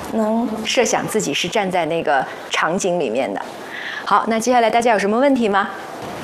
能设想自己是站在那个场景里面的。好，那接下来大家有什么问题吗？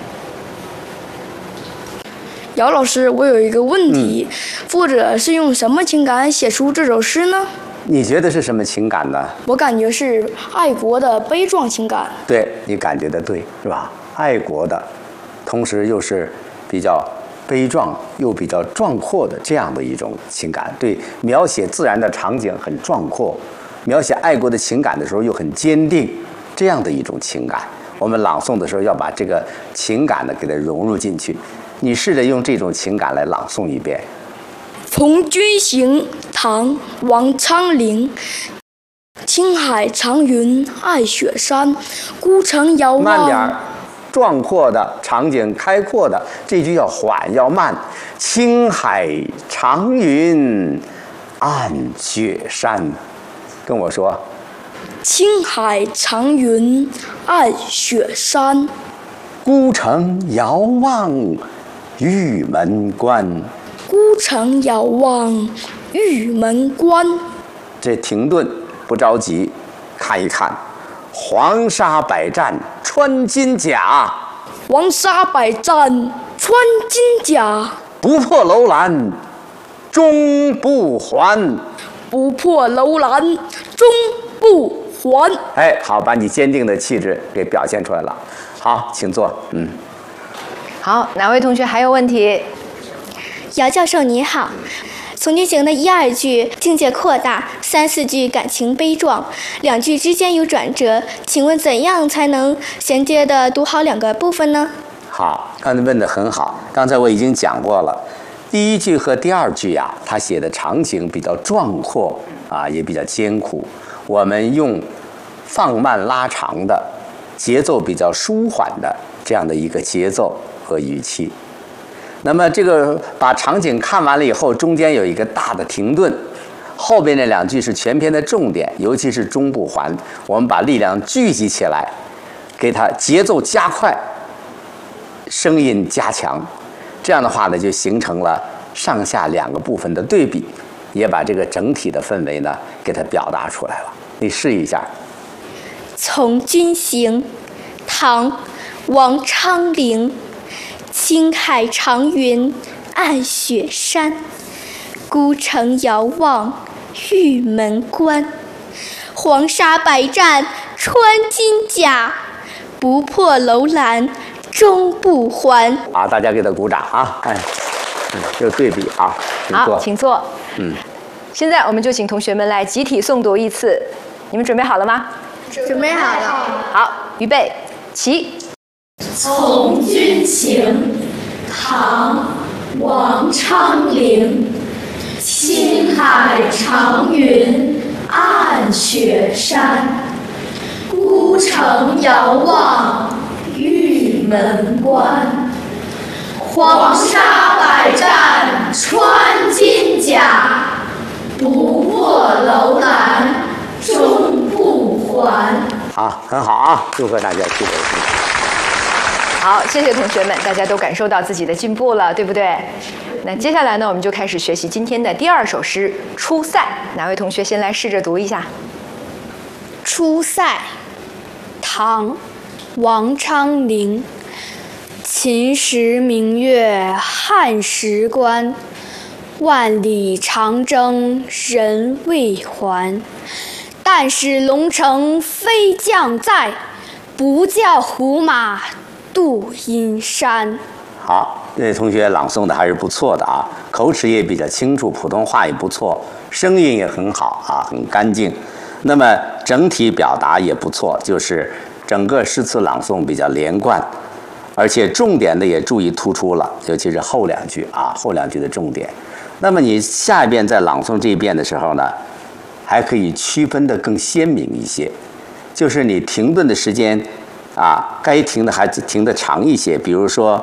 姚老师，我有一个问题，作者是用什么情感写出这首诗呢？ 你觉得是什么情感呢？ 我感觉是爱国的悲壮情感。 对，你感觉的对，是吧？爱国的，同时又是比较悲壮又比较壮阔的这样的一种情感。对，描写自然的场景很壮阔，描写爱国的情感的时候又很坚定，这样的一种情感。我们朗诵的时候要把这个情感呢给它融入进去。你试着用这种情感来朗诵一遍。 从军行，唐·王昌龄。青海长云爱雪山，孤城遥望。 慢点儿，壮阔的场景，开阔的，这句要缓要慢。青海长云暗雪山，跟我说。 青海长云暗雪山， 孤城遥望玉门关。 孤城遥望玉门关。 这停顿，不着急，看一看。黄沙百战穿金甲， 黄沙百战穿金甲。 不破楼兰终不还。 不破楼兰终不还。 哎，好，把你坚定的气质给表现出来了。好，请坐。 好，哪位同学还有问题？ 姚教授你好，从军行的1、2句境界扩大，3、4句感情悲壮，2句之间有转折，请问怎样才能衔接地读好2个部分呢？ 好，刚才问得很好。刚才我已经讲过了，第1句和第2句呀，它写的场景比较壮阔啊，也比较艰苦。我们用放慢拉长的节奏，比较舒缓的这样的一个节奏和语气。那么这个把场景看完了以后，中间有一个大的停顿，后边那2句是全篇的重点，尤其是终不还。我们把力量聚集起来，给它节奏加快，声音加强，这样的话呢，就形成了上下2个部分的对比，也把这个整体的氛围呢给它表达出来了。你试一下。 从军行，唐·王昌龄。青海长云暗雪山，孤城遥望玉门关。黄沙百战穿金甲，不破楼兰终不还。 好，大家给他鼓掌啊！哎，有对比啊。 好，请坐。现在我们就请同学们来集体诵读一次，你们准备好了吗？ 准备好了。 好，预备，起。 从军行，唐·王昌龄。青海长云暗雪山，孤城遥望玉门关。黄沙百战穿金甲，不破楼兰终不还。 好，很好啊！祝贺大家取得成绩。 好，谢谢同学们，大家都感受到自己的进步了，对不对？那接下来呢，我们就开始学习今天的第2首诗《出塞》。哪位同学先来试着读一下？ 出塞，唐·王昌龄。秦时明月汉时关，万里长征人未还。但使龙城飞将在，不教胡马度阴山。 好，这位同学朗诵的还是不错的啊，口齿也比较清楚，普通话也不错，声音也很好啊，很干净。那么整体表达也不错，就是整个诗词朗诵比较连贯，而且重点的也注意突出了，尤其是后2句啊，后2句的重点。那么你下一遍在朗诵这一遍的时候呢，还可以区分的更鲜明一些，就是你停顿的时间啊，该停的还停的长一些。比如说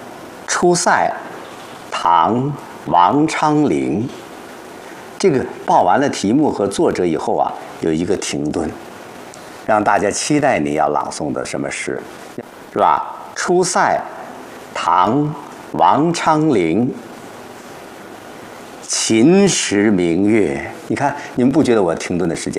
《出塞》，唐·王昌龄。这个报完了题目和作者以后啊，有一个停顿，让大家期待你要朗诵的什么诗，是吧？《出塞》，唐·王昌龄。秦时明月，你看，你们不觉得我停顿的时间